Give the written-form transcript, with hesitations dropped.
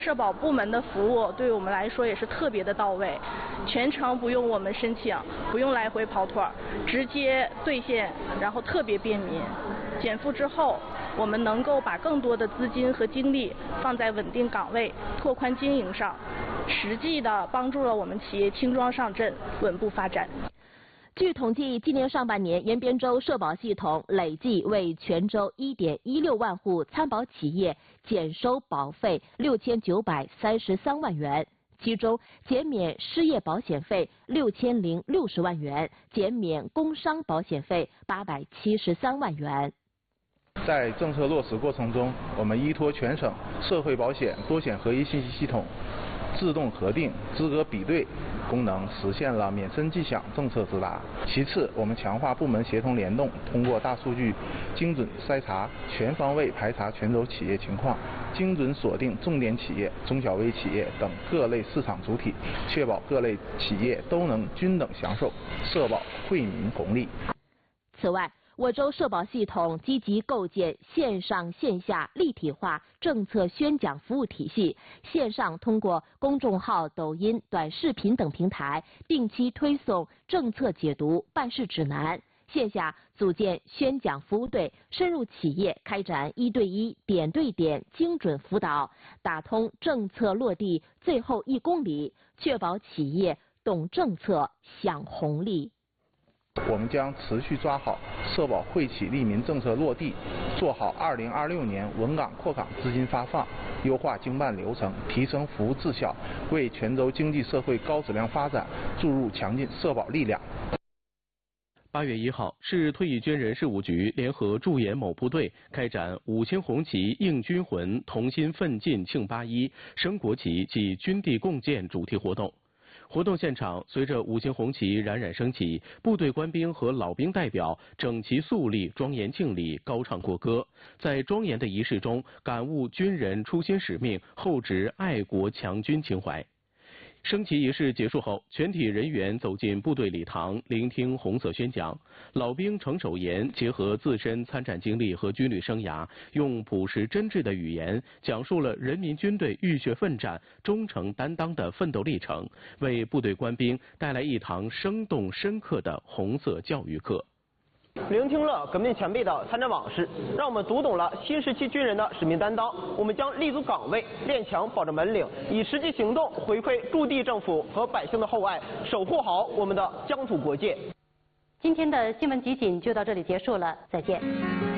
社保部门的服务对我们来说也是特别的到位，全程不用我们申请，不用来回跑腿，直接兑现，然后特别便民。减负之后，我们能够把更多的资金和精力放在稳定岗位、拓宽经营上，实际的帮助了我们企业轻装上阵、稳步发展。 据统计，今年上半年延边州社保系统累计为全州1.16万户参保企业减收保费6933万元，其中减免失业保险费6060万元，减免工伤保险费873万元。 在政策落实过程中，我们依托全省社会保险多险合一信息系统自动核定、资格比对功能，实现了免申即享政策直达。其次，我们强化部门协同联动，通过大数据精准筛查，全方位排查全州企业情况，精准锁定重点企业、中小微企业等各类市场主体，确保各类企业都能均等享受社保惠民红利。 此外，我州社保系统积极构建线上线下立体化政策宣讲服务体系，线上通过公众号、抖音、短视频等平台定期推送政策解读、办事指南；线下组建宣讲服务队，深入企业开展1对1、点对点精准辅导，打通政策落地最后1公里，确保企业懂政策、享红利。 我们将持续抓好社保惠企利民政策落地，做好2026年稳岗扩岗资金发放，优化经办流程，提升服务质效，为全州经济社会高质量发展注入强劲社保力量。 8月1号，市退役军人事务局联合驻沿某部队开展5星红旗映军魂，同心奋进庆81升国旗暨军地共建主题活动。活动现场，随着5星红旗冉冉升起，部队官兵和老兵代表整齐肃立，庄严敬礼，高唱国歌，在庄严的仪式中感悟军人初心使命，厚植爱国强军情怀。升旗仪式结束后，全体人员走进部队礼堂，聆听红色宣讲。老兵程守言结合自身参战经历和军旅生涯，用朴实真挚的语言讲述了人民军队浴血奋战、忠诚担当的奋斗历程，为部队官兵带来一堂生动深刻的红色教育课。 聆听了革命前辈的参战往事，让我们读懂了新时期军人的使命担当。我们将立足岗位，练强保证门领，以实际行动回馈驻地政府和百姓的厚爱，守护好我们的疆土国界。 今天的新闻集锦就到这里结束了，再见。